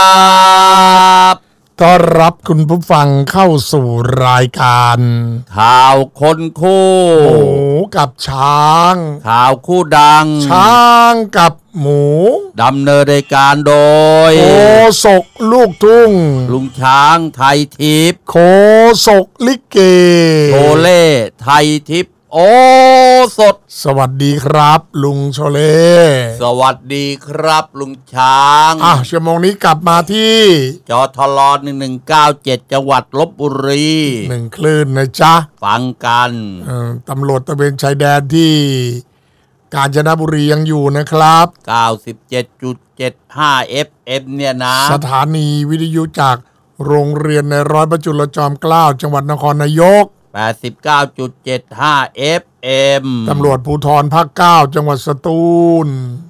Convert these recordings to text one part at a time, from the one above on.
ครับต้อนรับคุณผู้ฟังเข้าสู่รายการข่าวคนคู่หมูกับช้างข่าวคู่ดังช้างกับหมูดำเนินรายการโดยโคศกลูกทุ่งลุงช้างไทยทิพย์โคศกลิเกโชเล่ไทยทิพย์โอสดสวัสดีครับลุงโชเล่สวัสดีครับลุงช้างชั่วโมงนี้กลับมาที่จทล1197จังหวัดลพบุรี 1คลื่นนะจ๊ะฟังกันตำรวจตระเวนชายแดนที่กาญจนบุรียังอยู่นะครับ 97.75 FM เนี่ยนะสถานีวิทยุจากโรงเรียนในร้อยพระจุลจอมเกล้าจังหวัดนครนายก 89.75 FM ตำรวจภูธรภาค9จังหวัดสตูล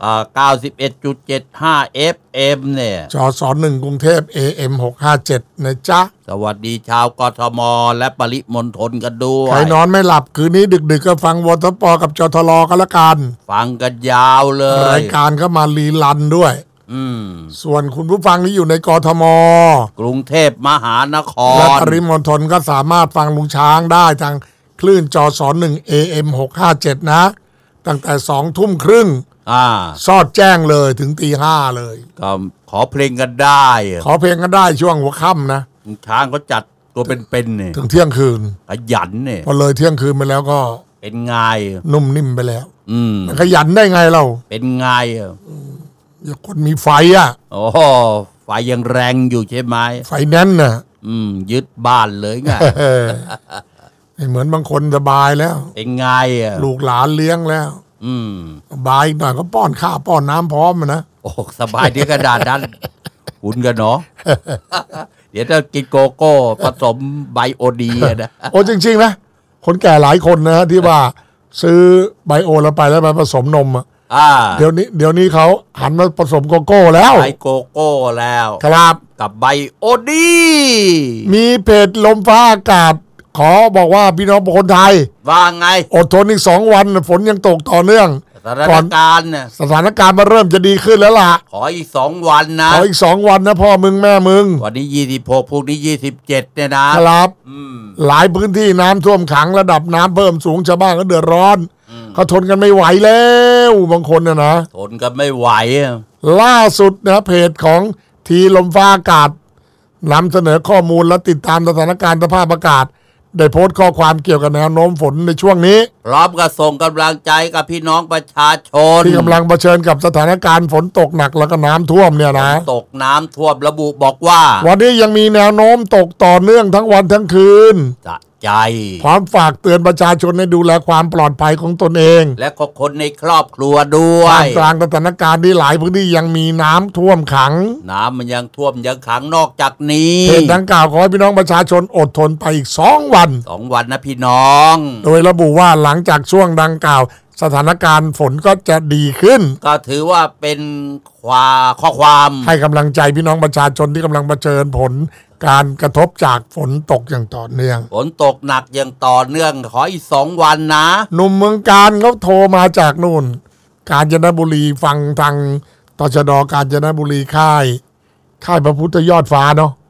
91.75 FM เนี่ยจส1กรุงเทพ AM 657นะจ๊ะสวัสดีชาวกทมและปริมณฑลกันด้วยใครนอนไม่หลับคืนนี้ดึกๆก็ฟังวทปกับจทลกันละกันฟังกันยาวเลยรายการก็มารีลันด้วยส่วนคุณผู้ฟังที่อยู่ในกทมกรุงเทพมหานครและปริมณฑลก็สามารถฟังลุงช้างได้ทางคลื่นจส1 AM 657นะตั้งแต่20:30ซอดแจ้งเลยถึงตี 5เลยก็ขอเพลงกันได้ขอเพลงกันได้ช่วงหัวค่ำนะลุงช้างเขาจัดตัวเป็นๆเนี่ยถึงเที่ยงคืนขยันเนี่ยพอเลยเที่ยงคืนไปแล้วก็เป็นไงนุ่มนิ่มไปแล้วขยันได้ไงเราเป็นไงอย่าคนมีไฟโอ้ไฟยังแรงอยู่ใช่ไหมไฟแน่นน่ะยึดบ้านเลยไงเหมือนบางคนสบายแล้วเป็นไงลูกหลานเลี้ยงแล้วสบายหน่อยก็ป้อนข้าวป้อนน้ำพร้อมนะโอ้สบายดีกระดาษนั้นคุณกันเนาะเดี๋ยวถ้ากินโกโก้ผสมไบโอดีนะโอ้จริงๆนะคนแก่หลายคนนะที่ว่าซื้อไบโอแล้วไปแล้วมาผสมนมเดี๋ยวนี้เขาหันมาผสมโกโก้แล้วไบโกโก้แล้วครับกับไบโอดีมีเพจลมฟ้าอากาศขอบอกว่าพี่น้องคนไทยว่าไงอดทนอีก2 วันฝนยังตกต่อเนื่องสถานการณ์มาเริ่มจะดีขึ้นแล้วล่ะขออีก2 วันนะขออีก2 วันนะพ่อมึงแม่มึงวันนี้26พรุ่งนี้27เนี่ยนะครับหลายพื้นที่น้ำท่วมขังระดับน้ำเพิ่มสูงชาวบ้านก็เดือดร้อนเขาทนกันไม่ไหวแล้วบางคนนะทนกันไม่ไหวล่าสุดนะเพจของทีลมฟ้าอากาศนำเสนอข้อมูลและติดตามสถานการณ์สภาพอากาศได้โพสต์ข้อความเกี่ยวกับแนวโน้มฝนในช่วงนี้พร้อมกับส่งกำลังใจกับพี่น้องประชาชนที่กำลังเผชิญกับสถานการณ์ฝนตกหนักแล้วก็น้ำท่วมเนี่ยนะตกน้ำท่วมระบุบอกว่าวันนี้ยังมีแนวโน้มตกต่อเนื่องทั้งวันทั้งคืนใจพร้อมฝากเตือนประชาชนให้ดูแลความปลอดภัยของตนเองและคนในครอบครัวด้วยกลางสถานการณ์ที่หลายพื้นที่ยังมีน้ำท่วมขังน้ำมันยังท่วมยังขังนอกจากนี้เพจดังกล่าวขอให้พี่น้องประชาชนอดทนไปอีก2 วัน 2 วันนะพี่น้องโดยระบุว่าหลังจากช่วงดังกล่าวสถานการณ์ฝนก็จะดีขึ้นก็ถือว่าเป็นข้อความให้กำลังใจพี่น้องประชาชนที่กำลังเผชิญผลการกระทบจากฝนตกอย่างต่อเนื่องฝนตกหนักอย่างต่อเนื่องขออีก2 วันนะหนุ่มเมืองการเขาโทรมาจากนู่นกาญจนบุรีฟังทางตชด.กาญจนบุรีค่ายพระพุทธยอดฟ้าเนาะ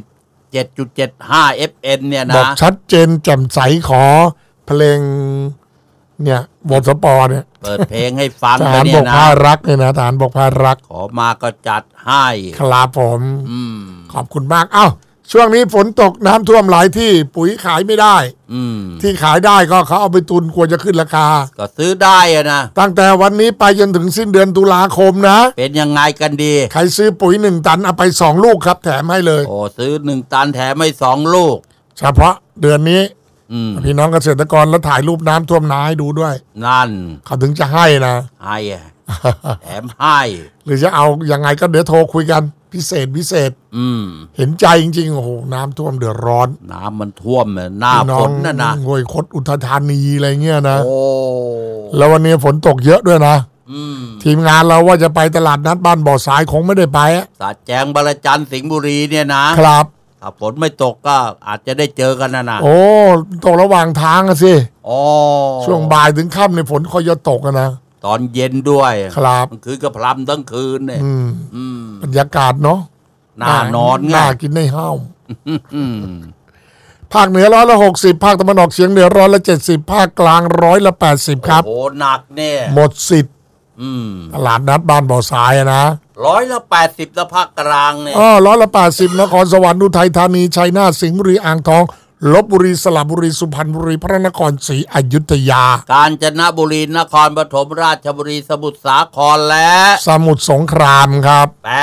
97.75 FM เนี่ยนะบอกชัดเจนแจ่มใสขอเพลงเนี่ยบทสปเนี่ยเปิดเพลงให้ฟังทหารบกพารักเนี่ยนะทหารบกพารักขอมาก็จัดให้ครับผมขอบคุณมากช่วงนี้ฝนตกน้ำท่วมหลายที่ปุ๋ยขายไม่ได้ที่ขายได้ก็เขาเอาไปตุนกลัวจะขึ้นราคาก็ซื้อได้นะตั้งแต่วันนี้ไปจนถึงสิ้นเดือนตุลาคมนะเป็นยังไงกันดีใครซื้อปุ๋ย1 ตันเอาไป2 ลูกครับแถมให้เลยโอ้ซื้อ1 ตันแถมให้2 ลูกเฉพาะเดือนนี้พี่น้องเกษตรกรแล้วถ่ายรูปน้ำท่วมนาให้ดูด้วยนั่นเขาถึงจะให้นะให้แถมให้หรือจะเอายังไงก็เดี๋ยวโทรคุยกันพิเศษเห็นใจจริงๆโอ้โหน้ำท่วมเดือดร้อนน้ำมันท่วมหน้าฝนนะห้วยคดอุทัยธานีอะไรเงี้ยนะแล้ววันนี้ฝนตกเยอะด้วยนะทีมงานเราว่าจะไปตลาดนัดบ้านบ่อสายคงไม่ได้ไปสาแจงบรจันสิงห์บุรีเนี่ยนะครับถ้าฝนไม่ตกก็อาจจะได้เจอกันนะโอ้ตกระหว่างทางสิช่วงบ่ายถึงค่ำในฝนค่อยจะตกนะตอนเย็นด้วยครับคือกระพรำทั้งคืนเนี่ยบรรยากาศเนาะน่านอนไงน่ากินในห้าวภาคเหนือ160ภาคตะวันออกเฉียงเหนือ170ภาคกลาง180ครับโอ้หนักเนี่ยหมดสิทธิ์ตลาดนัดบ้านบ่อทรายนะ 180แล้วภาคกลางเนี่ย 180นครสวรรค์อุทัยธานีชัยนาทสิงห์บุรีอ่างทองลพบุรีสระบุรีสุพรรณบุรีพระนครศรีอยุธยากาญจนบุรีนครปฐมราชบุรีสมุทรสาครและสมุทรสงครามครับ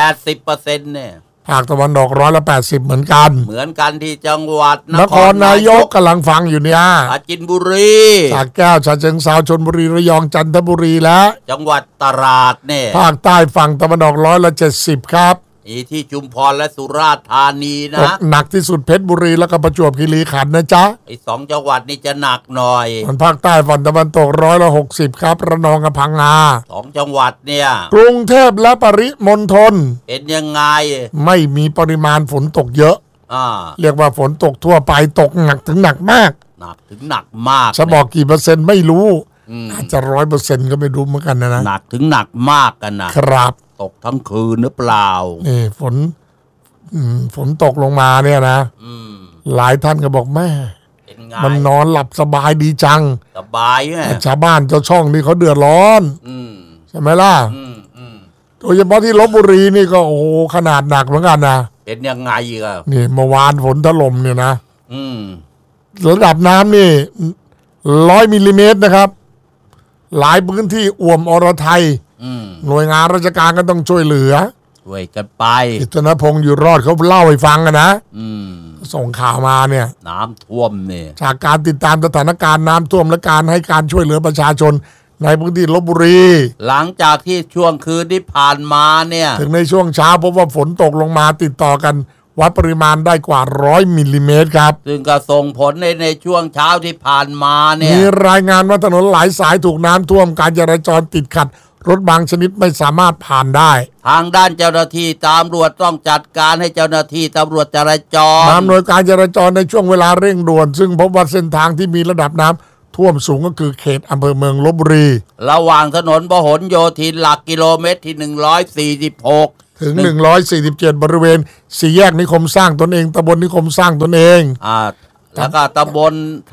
80% เนี่ยภาคตะวันออก180เหมือนกันที่จังหวัดนครนายกกำลังฟังอยู่เนี่ยปราจีนบุรีสระแก้วฉะเชิงเทราชลบุรีระยองจันทบุรีและจังหวัดตราดเนี่ยภาคใต้ฝั่งตะวันออก170ครับที่ชุมพรและสุราษฎร์ธานีนะหนักที่สุดเพชรบุรีแล้วก็ประจวบคีรีขันธ์นะจ๊ะ 2จังหวัดนี้จะหนักหน่อยมันภาคใต้ฝั่งตะวันตก160ครับระนองกับพังงา 2จังหวัดเนี่ยกรุงเทพและปริมณฑลเป็นยังไงไม่มีปริมาณฝนตกเยอะเรียกว่าฝนตกทั่วไปตกหนักถึงหนักมากหนักมากจะบอกกี่เปอร์เซ็นต์ไม่รู้อาจจะ100%ก็ไม่รู้เหมือนกันนะหนักถึงหนักมากกันนะครับตกทั้งคืนหรือเปล่านี่ฝนตกลงมาเนี่ยนะหลายท่านก็บอกแม่มันนอนหลับสบายดีจังสบายแต่ชาวบ้านเจ้าช่องนี่เขาเดือดร้อนใช่ไหมล่ะโดยเฉพาะที่ลพบุรีนี่ก็โอ้ขนาดหนักเหมือนกันนะเป็นยังไงครับนี่เมื่อวานฝนถล่มเนี่ยนะระดับน้ำนี่100มิลลิเมตรนะครับหลายพื้นที่อ่วมอรไทยหน่วยงานราชการก็ต้องช่วยเหลือช่วยกันไปอิทนพงศ์อยู่รอดเขาเล่าให้ฟังนะส่งข่าวมาเนี่ยน้ำท่วมเนี่ยจากการติดตามสถานการณ์น้ำท่วมและการให้การช่วยเหลือประชาชนในพื้นที่ลพบุรีหลังจากที่ช่วงคืนที่ผ่านมาเนี่ยถึงในช่วงเช้าพบว่าฝนตกลงมาติดต่อกันวัดปริมาณได้กว่า100มิลลิเมตรครับซึ่งก็ส่งผลในช่วงเช้าที่ผ่านมาเนี่ยมีรายงานว่าถนนหลายสายถูกน้ำท่วมการจราจรติดขัดรถบางชนิดไม่สามารถผ่านได้ทางด้านเจ้าหน้าที่ตำรวจต้องจัดการให้เจ้าหน้าที่ตำรวจจราจรอำนวยการจราจรในช่วงเวลาเร่งด่วนซึ่งพบว่าเส้นทางที่มีระดับน้ำท่วมสูงก็คือเขตอำเภอเมืองลพบุรีระหว่างถนนพหลโยธินหลักกิโลเมตรที่146 ถึง147บริเวณสี่แยกนิคมสร้างตนเองตำบลนิคมสร้างตนเองแล้วก็ตำบล